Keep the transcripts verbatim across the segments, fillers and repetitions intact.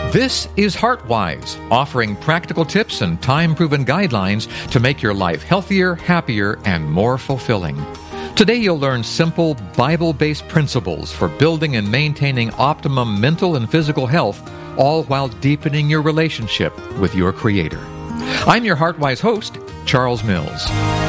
This is HeartWise, offering practical tips and time-proven guidelines to make your life healthier, happier, and more fulfilling. Today you'll learn simple, Bible-based principles for building and maintaining optimum mental and physical health, all while deepening your relationship with your Creator. I'm your HeartWise host, Charles Mills.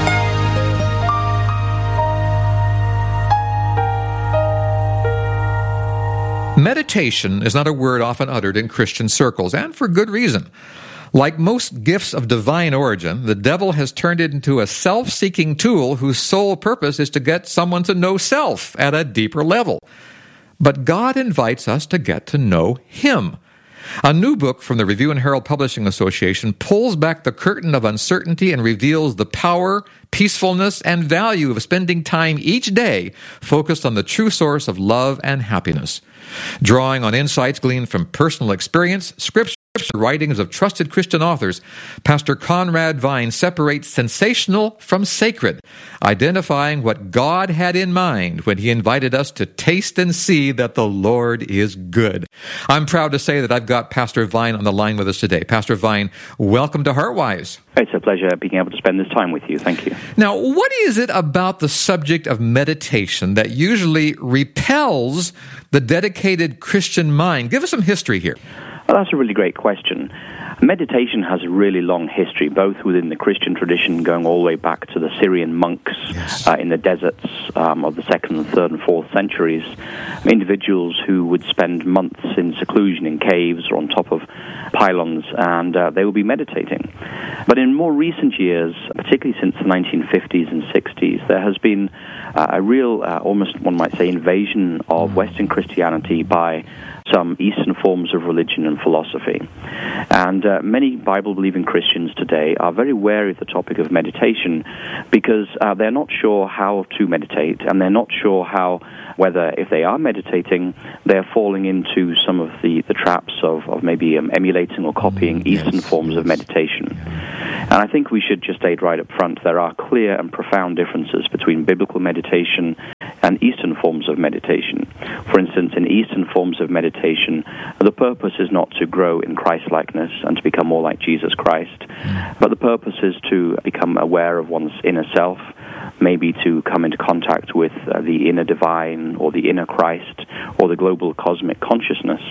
Meditation is not a word often uttered in Christian circles, and for good reason. Like most gifts of divine origin, the devil has turned it into a self-seeking tool whose sole purpose is to get someone to know self at a deeper level. But God invites us to get to know Him. A new book from the Review and Herald Publishing Association pulls back the curtain of uncertainty and reveals the power, peacefulness, and value of spending time each day focused on the true source of love and happiness. Drawing on insights gleaned from personal experience, Scripture, and writings of trusted Christian authors, Pastor Conrad Vine separates sensational from sacred, identifying what God had in mind when He invited us to taste and see that the Lord is good. I'm proud to say that I've got Pastor Vine on the line with us today. Pastor Vine, welcome to HeartWise. It's a pleasure being able to spend this time with you. Thank you. Now, what is it about the subject of meditation that usually repels the dedicated Christian mind? Give us some history here. Well, that's a really great question. Meditation has a really long history, both within the Christian tradition, going all the way back to the Syrian monks yes. uh, in the deserts um, of the second, third, and fourth centuries. Individuals who would spend months in seclusion in caves or on top of pylons, and uh, they would be meditating. But in more recent years, particularly since the nineteen fifties and sixties, there has been uh, a real, uh, almost one might say, invasion of Western Christianity by some Eastern forms of religion and philosophy. And uh, many Bible-believing Christians today are very wary of the topic of meditation because uh, they're not sure how to meditate, and they're not sure how, whether if they are meditating, they're falling into some of the, the traps of, of maybe um, emulating or copying yes, Eastern forms yes. of meditation. And I think we should just state right up front, there are clear and profound differences between biblical meditation and Eastern forms of meditation. For instance, in Eastern forms of meditation, the purpose is not to grow in Christ-likeness and to become more like Jesus Christ, but the purpose is to become aware of one's inner self, maybe to come into contact with uh, the inner divine or the inner Christ or the global cosmic consciousness.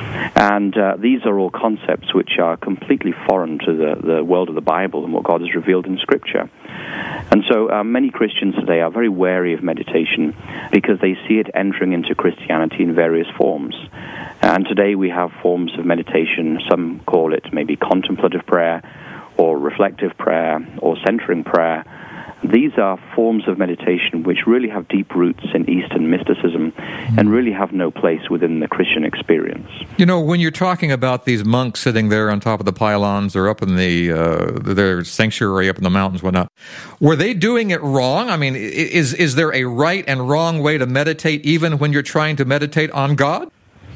And uh, these are all concepts which are completely foreign to the, the world of the Bible and what God has revealed in Scripture. And so uh, many Christians today are very wary of meditation because they see it entering into Christianity in various forms. And today we have forms of meditation, some call it maybe contemplative prayer or reflective prayer or centering prayer. These are forms of meditation which really have deep roots in Eastern mysticism and really have no place within the Christian experience. You know, when you're talking about these monks sitting there on top of the pylons or up in the uh, their sanctuary up in the mountains, whatnot, were they doing it wrong? I mean, is is there a right and wrong way to meditate even when you're trying to meditate on God?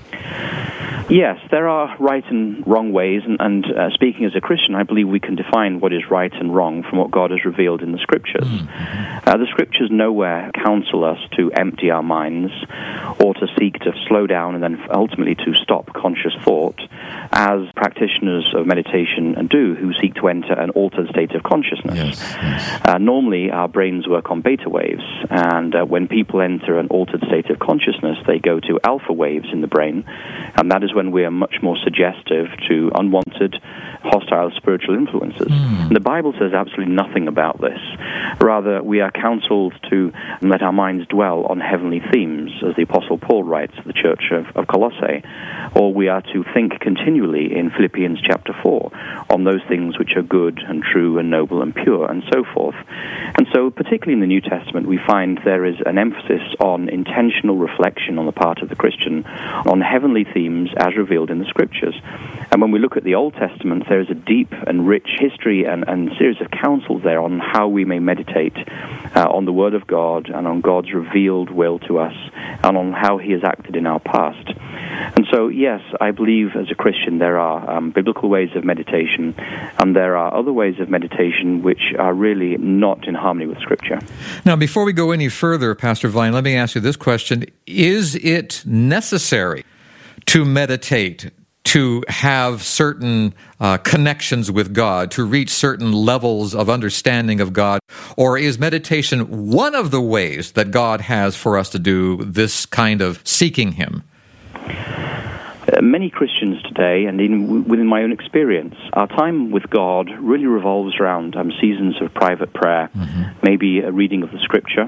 Yes, there are right and wrong ways, and, and uh, speaking as a Christian, I believe we can define what is right and wrong from what God has revealed in the Scriptures. Mm-hmm. Uh, the Scriptures nowhere counsel us to empty our minds or to seek to slow down and then ultimately to stop conscious thought, as practitioners of meditation do who seek to enter an altered state of consciousness. Yes, yes. Uh, normally, our brains work on beta waves, and uh, when people enter an altered state of consciousness, they go to alpha waves in the brain, and that is when we are much more suggestive to unwanted, hostile spiritual influences. Mm. And the Bible says absolutely nothing about this. Rather, we are counseled to let our minds dwell on heavenly themes, as the Apostle Paul writes to the church of, of Colossae, or we are to think continually in Philippians chapter four on those things which are good and true and noble and pure and so forth. And so, particularly in the New Testament, we find there is an emphasis on intentional reflection on the part of the Christian on heavenly themes as revealed in the Scriptures. And when we look at the Old Testament, there is a deep and rich history and, and series of counsels there on how we may meditate uh, on the Word of God and on God's revealed will to us and on how He has acted in our past. And so, yes, I believe as a Christian there are um, biblical ways of meditation, and there are other ways of meditation which are really not in harmony with Scripture. Now, before we go any further, Pastor Vine, let me ask you this question. Is it necessary to meditate to have certain uh, connections with God, to reach certain levels of understanding of God? Or is meditation one of the ways that God has for us to do this kind of seeking Him? Uh, many Christians today, and even w- within my own experience, our time with God really revolves around um, seasons of private prayer, mm-hmm. maybe a reading of the Scripture,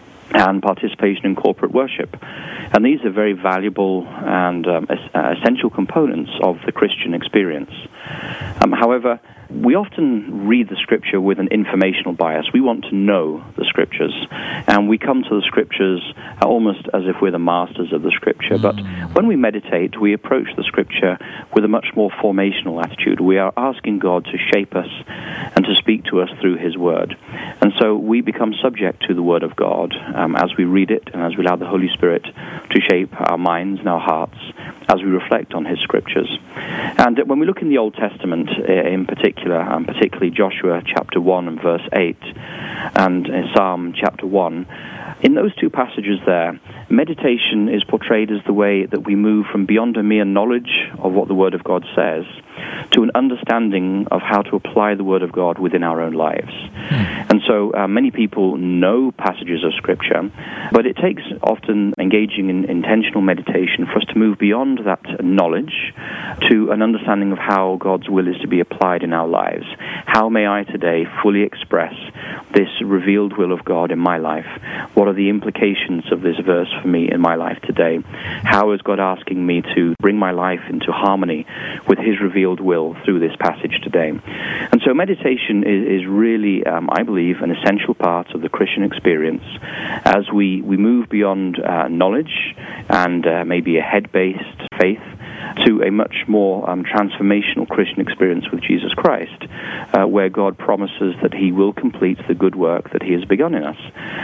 and participation in corporate worship. And these are very valuable and um, es- essential components of the Christian experience. Um, however, we often read the Scripture with an informational bias. We want to know the Scriptures, and we come to the Scriptures almost as if we're the masters of the Scripture. Mm. But when we meditate, we approach the Scripture with a much more formational attitude. We are asking God to shape us and to speak to us through His Word. And so we become subject to the Word of God um, as we read it and as we allow the Holy Spirit to shape our minds and our hearts as we reflect on His Scriptures. And when we look in the Old Testament in particular, and particularly Joshua chapter one and verse eight, and Psalm chapter one, in those two passages there, meditation is portrayed as the way that we move from beyond a mere knowledge of what the Word of God says to an understanding of how to apply the Word of God within our own lives. Hmm. And so uh, many people know passages of Scripture, but it takes often engaging in intentional meditation for us to move beyond that knowledge to an understanding of how God's will is to be applied in our lives. How may I today fully express this revealed will of God in my life? What are the implications of this verse for me in my life today? How is God asking me to bring my life into harmony with His revealed will through this passage today? And so meditation is, is really, um, I believe, an essential part of the Christian experience as we, we move beyond uh, knowledge and uh, maybe a head-based faith to a much more um, transformational Christian experience with Jesus Christ, uh, where God promises that He will complete the good work that He has begun in us.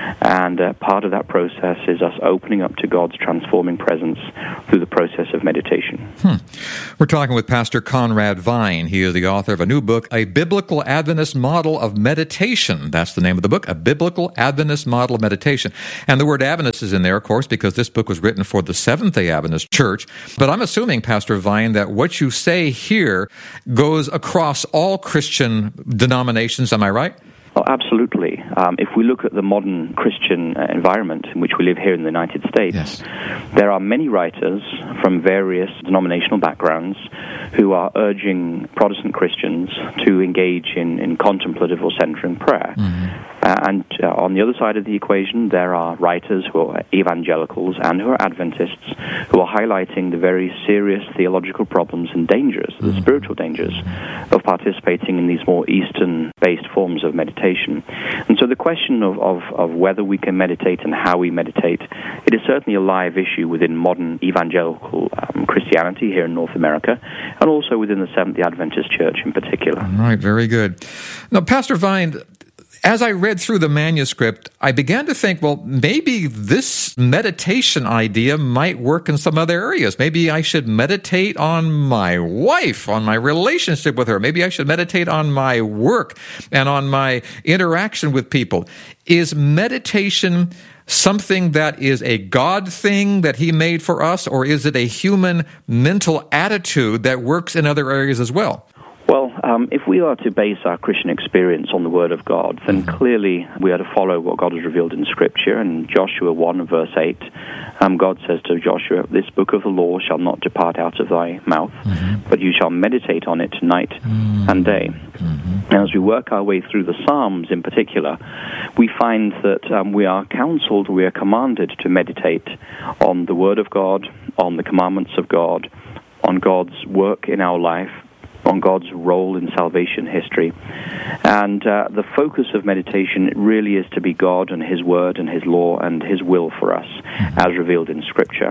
And uh, part of that process is us opening up to God's transforming presence through the process of meditation. Hmm. We're talking with Pastor Conrad Vine. He is the author of a new book, A Biblical Adventist Model of Meditation. That's the name of the book, A Biblical Adventist Model of Meditation. And the word Adventist is in there, of course, because this book was written for the Seventh-day Adventist Church. But I'm assuming, Pastor Vine, that what you say here goes across all Christian denominations. Am I right? Oh, absolutely. Um, if we look at the modern Christian uh, environment in which we live here in the United States, yes. there are many writers from various denominational backgrounds who are urging Protestant Christians to engage in, in contemplative or centering prayer. Mm-hmm. Uh, and uh, on the other side of the equation, there are writers who are evangelicals and who are Adventists who are highlighting the very serious theological problems and dangers, mm-hmm. the spiritual dangers, of participating in these more Eastern-based forms of meditation. And so the question of, of, of whether we can meditate and how we meditate, it is certainly a live issue within modern evangelical um, Christianity here in North America, and also within the Seventh-day Adventist Church in particular. All right, very good. Now, Pastor Vine, as I read through the manuscript, I began to think, well, maybe this meditation idea might work in some other areas. Maybe I should meditate on my wife, on my relationship with her. Maybe I should meditate on my work and on my interaction with people. Is meditation something that is a God thing that He made for us, or is it a human mental attitude that works in other areas as well? Well, um, if we are to base our Christian experience on the Word of God, then mm-hmm. clearly we are to follow what God has revealed in Scripture. And Joshua one, verse eight, um, God says to Joshua, "This book of the law shall not depart out of thy mouth, mm-hmm. but you shall meditate on it night mm-hmm. and day." Mm-hmm. And as we work our way through the Psalms in particular, we find that um, we are counseled, we are commanded to meditate on the Word of God, on the commandments of God, on God's work in our life, on God's role in salvation history. And uh, the focus of meditation really is to be God and His Word and His law and His will for us, mm-hmm. as revealed in Scripture.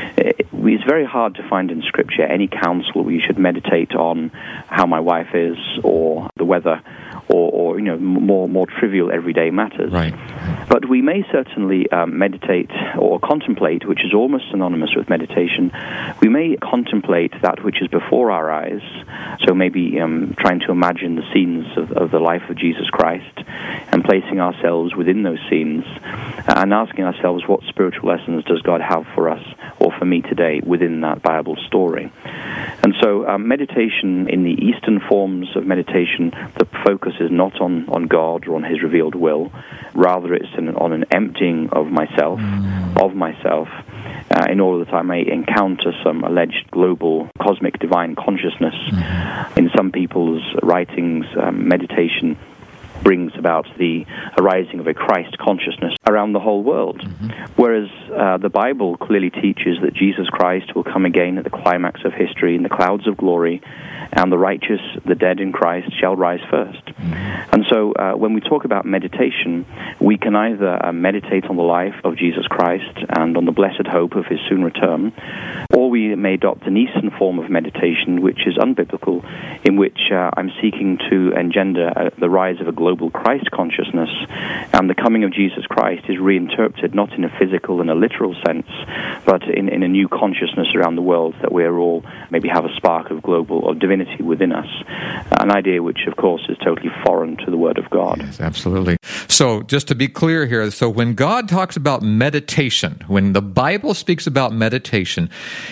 It's very hard to find in Scripture any counsel where you should meditate on how my wife is, or the weather, or, or you know, more more trivial everyday matters. Right. But we may certainly um, meditate or contemplate, which is almost synonymous with meditation. We may contemplate that which is before our eyes, so maybe um, trying to imagine the scenes of, of the life of Jesus Christ and placing ourselves within those scenes and asking ourselves, what spiritual lessons does God have for us or for me today within that Bible story? And And so um, meditation, in the Eastern forms of meditation, the focus is not on, on God or on his revealed will. Rather, it's an, on an emptying of myself, mm. of myself, uh, in order that I may encounter some alleged global cosmic divine consciousness. Mm. In some people's writings, um, meditation brings about the arising of a Christ consciousness around the whole world. Mm-hmm. Whereas uh, the Bible clearly teaches that Jesus Christ will come again at the climax of history in the clouds of glory, and the righteous, the dead in Christ, shall rise first. Mm-hmm. And so uh, when we talk about meditation, we can either uh, meditate on the life of Jesus Christ and on the blessed hope of his soon return, or we may adopt an Eastern form of meditation, which is unbiblical, in which uh, I'm seeking to engender uh, the rise of a global Christ consciousness, and the coming of Jesus Christ is reinterpreted not in a physical and a literal sense, but in, in a new consciousness around the world, that we are all maybe have a spark of global or divinity within us, an idea which, of course, is totally foreign to the Word of God. Yes, absolutely. So, just to be clear here, so when God talks about meditation, when the Bible speaks about meditation,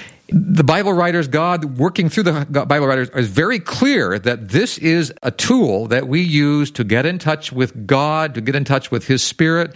the Bible writers, God working through the Bible writers, is very clear that this is a tool that we use to get in touch with God, to get in touch with His Spirit,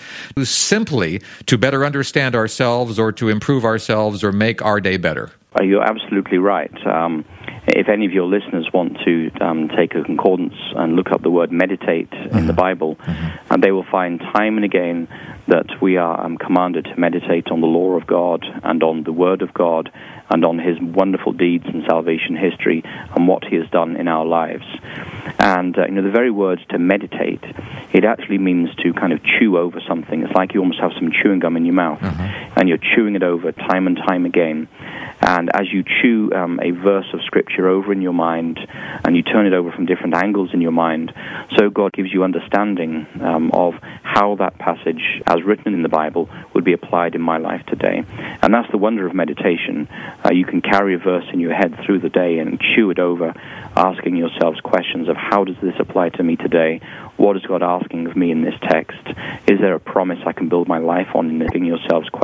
simply to better understand ourselves or to improve ourselves or make our day better. You're absolutely right. Um, if any of your listeners want to um, take a concordance and look up the word meditate mm-hmm. in the Bible, mm-hmm. and they will find time and again that we are um, commanded to meditate on the law of God and on the Word of God and on his wonderful deeds and salvation history and what he has done in our lives. And, uh, you know, the very word to meditate, it actually means to kind of chew over something. It's like you almost have some chewing gum in your mouth, mm-hmm. and you're chewing it over time and time again. And as you chew um, a verse of Scripture over in your mind, and you turn it over from different angles in your mind, so God gives you understanding um, of how that passage, as written in the Bible, would be applied in my life today. And that's the wonder of meditation. Uh, you can carry a verse in your head through the day and chew it over, asking yourselves questions of how does this apply to me today? What is God asking of me in this text? Is there a promise I can build my life on? In asking yourselves questions